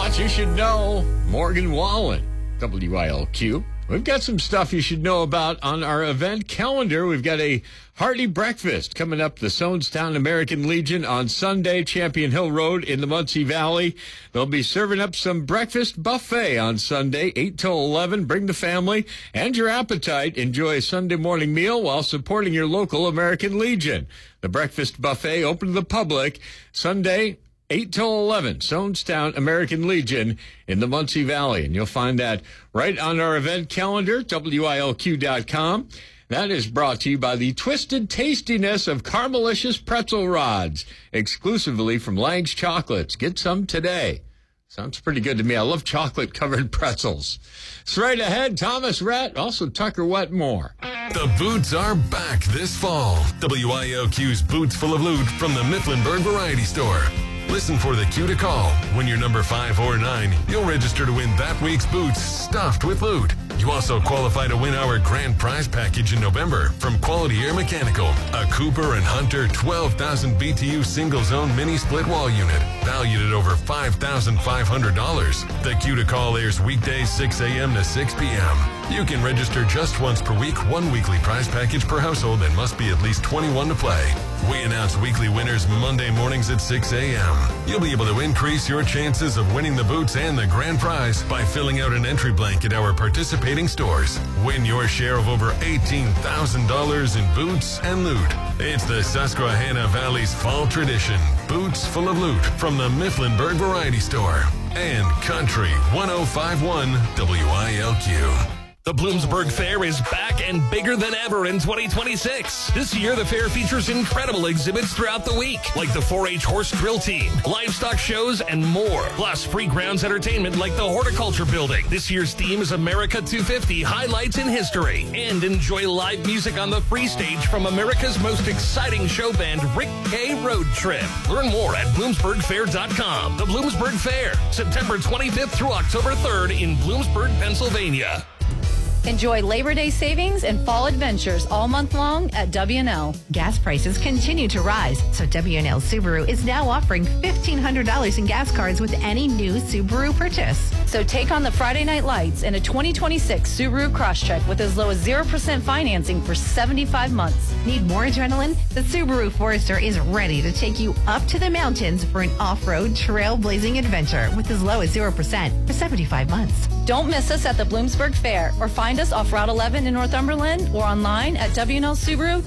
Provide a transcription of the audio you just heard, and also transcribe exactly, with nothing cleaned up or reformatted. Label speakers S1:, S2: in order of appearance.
S1: Lots you should know. Morgan Wallen, W I L Q. We've got some stuff you should know about on our event calendar. We've got a hearty breakfast coming up the Sonestown American Legion on Sunday, Champion Hill Road in the Muncie Valley. They'll be serving up some breakfast buffet on Sunday, eight till eleven. Bring the family and your appetite. Enjoy a Sunday morning meal while supporting your local American Legion. The breakfast buffet open to the public Sunday, eight till eleven, Sonestown American Legion in the Muncie Valley. And you'll find that right on our event calendar, W I L Q dot com. That is brought to you by the twisted tastiness of Caramelicious pretzel rods, exclusively from Lang's Chocolates. Get some today. Sounds pretty good to me. I love chocolate-covered pretzels. Straight ahead, Thomas Rhett, also Tucker Wetmore.
S2: The Boots are back this fall. W I L Q's Boots Full of Loot from the Mifflinburg Variety Store. Listen for the cue to call. When you're number five or nine, you'll register to win that week's boots stuffed with loot. You also qualify to win our grand prize package in November from Quality Air Mechanical, a Cooper and Hunter twelve thousand B T U single-zone mini-split wall unit, valued at over five thousand five hundred dollars. The cue to call airs weekdays six a.m. to six p.m. You can register just once per week, one weekly prize package per household, and must be at least twenty-one to play. We announce weekly winners Monday mornings at six a.m. You'll be able to increase your chances of winning the boots and the grand prize by filling out an entry blank at our participating stores. Win your share of over eighteen thousand dollars in boots and loot. It's the Susquehanna Valley's fall tradition. Boots Full of Loot from the Mifflinburg Variety Store. And Country one oh five point one W I L Q.
S3: The Bloomsburg Fair is back and bigger than ever in twenty twenty-six. This year, the fair features incredible exhibits throughout the week, like the four H horse drill team, livestock shows, and more. Plus, free grounds entertainment like the Horticulture Building. This year's theme is America two fifty, Highlights in History. And enjoy live music on the free stage from America's most exciting show band, Rick K. Road Trip. Learn more at bloomsburg fair dot com. The Bloomsburg Fair, September twenty-fifth through October third in Bloomsburg, Pennsylvania.
S4: Enjoy Labor Day savings and fall adventures all month long at W and L.
S5: Gas prices continue to rise, so W and L Subaru is now offering fifteen hundred dollars in gas cards with any new Subaru purchase.
S4: So take on the Friday night lights in a twenty twenty-six Subaru Crosstrek with as low as zero percent financing for seventy-five months.
S5: Need more adrenaline? The Subaru Forester is ready to take you up to the mountains for an off-road trailblazing adventure with as low as zero percent for seventy-five months.
S4: Don't miss us at the Bloomsburg Fair or find us off Route eleven in Northumberland or online at W and L Subaru